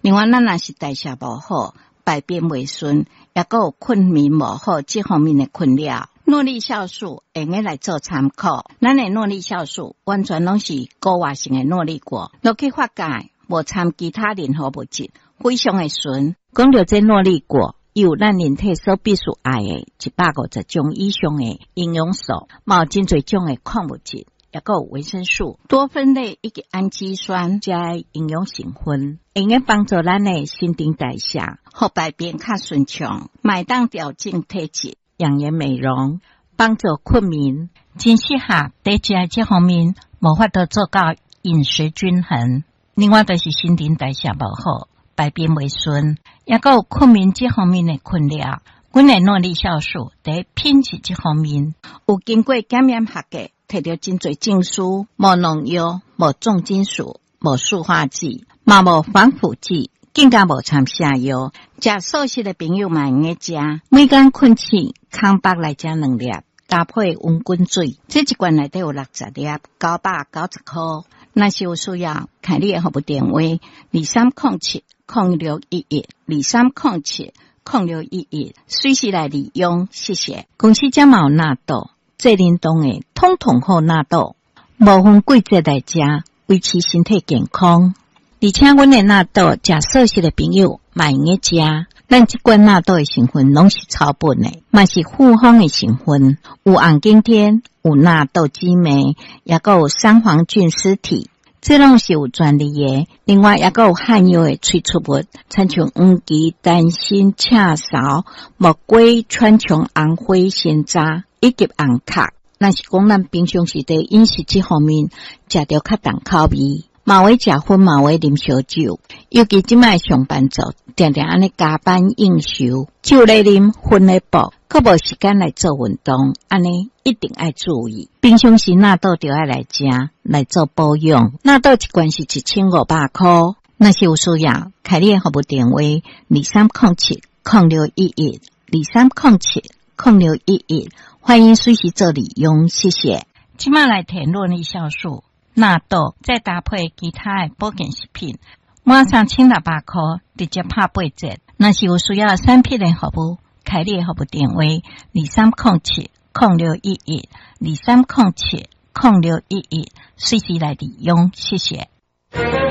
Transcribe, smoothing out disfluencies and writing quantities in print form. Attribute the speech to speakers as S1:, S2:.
S1: 另外，咱若是代谢无好，排便袂顺，也佫有困眠无好这方面的困扰。诺力酵素会用来做参考，咱的诺力酵素完全拢是高活性的诺力果，落去发酵，无掺其他任何物质，非常的纯。讲到这诺力果，有咱人体所必须爱的150种以上的营养素，嘛有真侪种的矿物质，也佫有维生素、多酚类以及氨基酸加营养成分，会用帮助咱的新陈代谢，互排便较顺畅，买当调整体质。养颜美容，帮助困眠，真适合在食这方面无法度做到饮食均衡。另外就是新陈代谢无好，排便袂顺，也有困眠这方面的困扰。阮的诺力酵素在品质这方面有经过检验合格，摕到真侪证书，无农药，无重金属，无塑化剂，嘛无防腐剂。更加无掺下药，食素食的朋友嘛用个食，每天困醒空腹来食2粒，搭配温滚水，这一罐内底有60粒，990块。若是有需要，看你的服务电话2307-0611，2307-0611，随时来利用，谢谢。公司才嘛有纳豆，这冷冻的统统好纳豆，无分季节来食，维持身体健康。而且阮的纳豆食素食的朋友嘛用个食，咱这罐纳豆的成分拢是草本的，嘛是复方的成分，有红景天，有纳豆激酶，也佫有三黄菌丝体，这拢是有专利的。另外也佫有汉药的萃取物，参像黄芪、丹参、赤芍、木瓜、川穹、红花、鲜渣以及红壳。若是讲咱平常时在饮食这方面食着较重口味。嘛会食薰，嘛会啉烧酒，尤其即摆上班族，常常安尼加班应酬，酒来啉，薰来补，佫无时间来做运动，安尼一定要注意。平常时纳豆就要来食，来做保养。纳豆一罐是1500块，若是有需要，开你的服务电话2307-0611，2307-0611，欢迎随时做利用，谢谢。即摆来填诺力酵素。纳豆再搭配其他的保健食品，满3600块，直接拍8折。若是有需要产品的服务，开你的服务电话2307-0611，2307-0611，随时来利用，谢谢。